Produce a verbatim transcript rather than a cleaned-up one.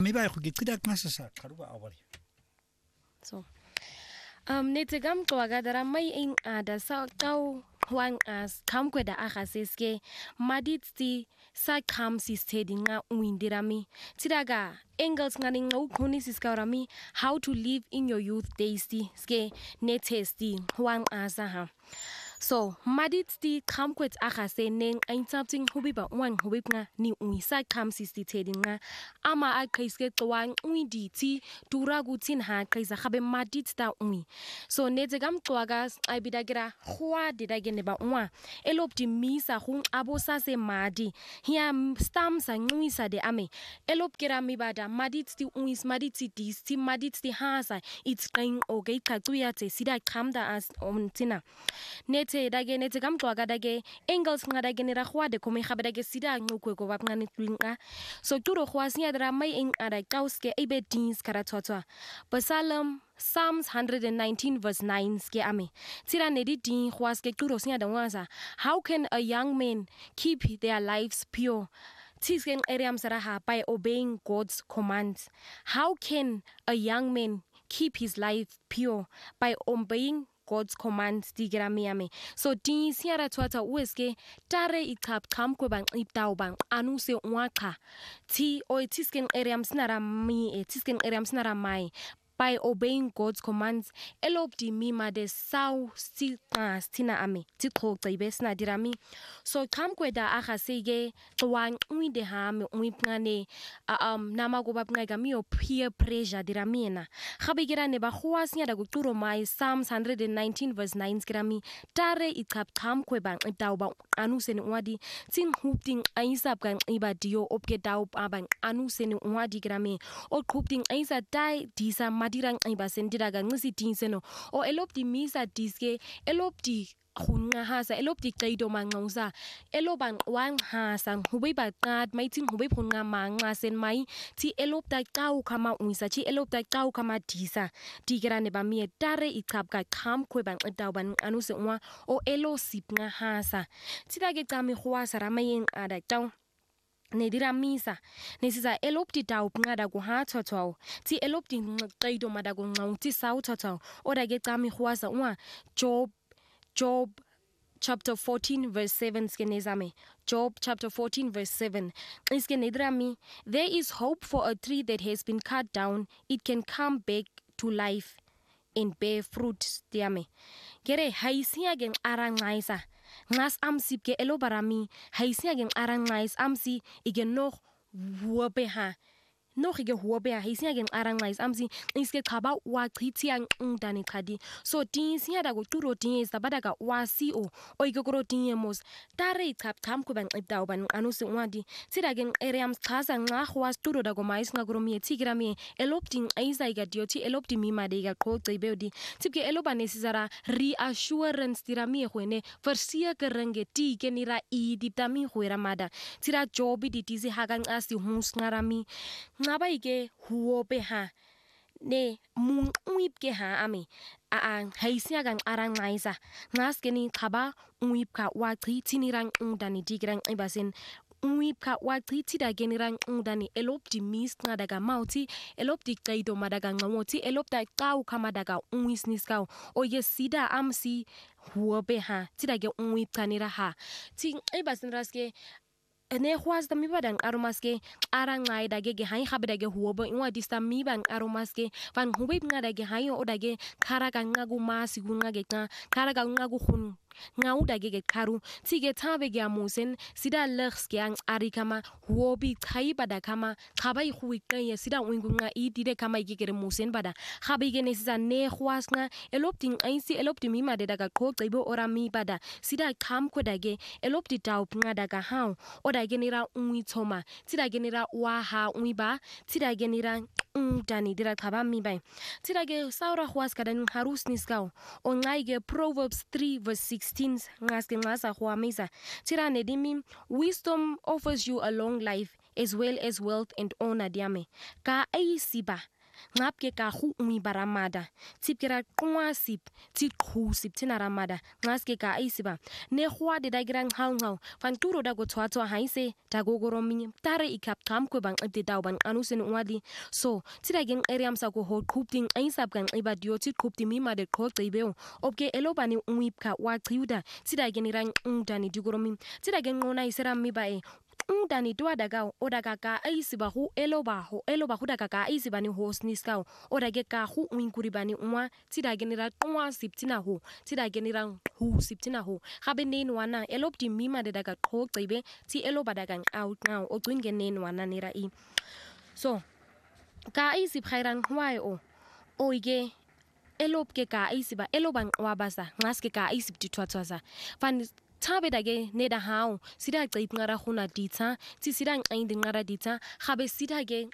mi ba go ke qida qasa sa qaruba awari so um netse gam qoga dara mai in ada sa qau Huang as kam kweda agaseske maditsi sa kam sistedi nga uindirami tidaga Engels ngani nga ukhoni siskaurami how to live in your youth days ske netesti Huang asaha so maditsi kam kwet agase neng aintsapting hubiba wan hubipnga ni uisa kam sistedi nga ama aqhiske qwang uinditi dura gutin ha qisa gabe maditsta ui so netse gam qoga aibidagira khwa didage ne ba nwa eloptimisa gung abosa se madi hia stamsa ngwisa de ame elopkira mibada maditsi uis maditsi disti maditsi hasa it's qing okay qacuya tse sida qhamda as ontina nete dage nete kamqwa dage Engels ngada genera khwa de komi khabada ge sida ngukwe ko bapngani twinga so turo khwa sinya dra mai ing ada kauske ebe dins karatsotwa Psalm Psalms one nineteen verse nine ske ame tira nedi din khwaske turo sinya da wasa how can a young man keep their lives pure Tisken Ariam Saraha by obeying God's commands. How can a young man keep his life pure by obeying God's commands digramiame so din siara twata ueske tare ikap kam ko bang iptau bang anu se waka ti o tisken Ariam snara mi e tisken Ariam snara mai by obeying God's commands elopdi mima de sau sti stina ame ti kho tsibesna dirami so kam kweda aga sege twang ui de ha me ui pngane um nama go bapnga ga mi o peer pressure diramina gabe gira ne ba khwa snya da go turo mai Psalms one nineteen verse nine grami tare ikap kam kwebang itau ba anu sen wadi tin hupting aisap kan ibadio opke dau abang anu sen wadi grami o khupting aisa dai disa madirang iba sendira ga ngisi tinseno o elopti misa diske elopti khunga hasa elopti qaido mangausa elobang wang hasa hubei ba qat mai tin hubei phunga manga sen mai ti elopta qau khama uisa ti elopta qau khama disa digerane ba mi tare ikap ka kham khwebang etau ban anu se nwa o elo sipnga hasa tida ke qami khwa sara mai ada tau ne dira misa ne sisa elopti tau ngada go ha thotho ti elopti qaido madago ngau ti sau thotho oda ke qami khwasa nwa Job Job chapter fourteen verse seven skenezame Job chapter fourteen verse seven iskenedrami there is hope for a tree that has been cut down it can come back to life and bear fruit diame gere haisia gen arangaisa ngas amsi ke elobarami haisia gen arangais amsi igen noch wobeha noch ge hobe haisia gen arangais amsi iske khaba wa qhithi ang ndani khadi so tin sia da go turo tin sa badaga wa C O o ige gro tin yemos tare khap kham ko ban ibda ban anu se wadi sida gen areams khasa nga khwa turo da go mais nga gro mi tigrami elopting aisa ga dioti elopti mi ma de ga ko tsibedi tipke elobane sisara reassurance tirami khwene versia ke renge ti ke nira i diptami khwera mada tira jobi ditisi hagang asi hus ngarami ngaba ike huope ha ne mung uip ke ha ami a ang haisia gang arang ngaisa ngas keni khaba uip ka wa qhi tinirang undani digrang ibasen uip ka wa qhi tida genirang undani eloptimist nga daga mauti elopti qaido madaga ngawoti elopta qau khama daga uisnis kau o yesida amsi huope ha tida ge uip kanira ha ting ibasen raske ne khwas da mi badang aromaske arangai dage ge hai khabda ge huobo inwa dista mi bang aromaske van hubib nga dage hayo odage kharaga ngagu masi gunga ge ka kharaga ngagu khun ngau dage ge karu tige tabe ge amusen sida lexske ang arikama huobi khai bada kama khabai khui kay sida wingunga i dire kama ge ge musen bada khabai ge ne sida ne khwas nga elopting ainsi elopti mi ma de daga ko qibo ora mi bada sida kham ko dage elopti tau nga daga haw oda genera ui thoma tira genera wa ha ui ba tira genera dani dira khaba mi bai tira ge saura khwas kadan harus niskau o ngai ge Proverbs three verse sixteen ngas ke ngasa khwa misa tira ne dimi wisdom offers you a long life as well as wealth and honor diame ka ai siba ngap ke ka hu umi baramada tip kira qwasip ti qhusip tina ramada ngas ke ka isiba ne khwa de da gira nghaw nghaw fan turo da go thwatwa haise da go goromi tare ikap kam ko bang ipte daw ban anusen wadi so tira gen eriam sa ko ho khupting aisap kan iba dio ti khupti mi ma de kho qibe obke elobani umip ka wa qiuda tira gen ran undani digoromi tira gen ngona isera mi ba e undani dwa daga o daga ka aisiba hu eloba ho eloba hu daga ka aisiba ni hosnis ka o daga ka hu uinkuri bani umwa tira gen ra qwa siptina ho tira gen ra hu siptina ho gabe nen wana elobti mi ma de daga kho qibe ti eloba daga out now o twingen nen wana nira i so ka isip khairan hwai o oige elop ke ka isiba eloban wabasa ngaske ka isip ditwatsa fan tabe dage ne da hawo sida qeip ngara khuna ditsa ti sida ngain de ngara ditsa khabe sida ge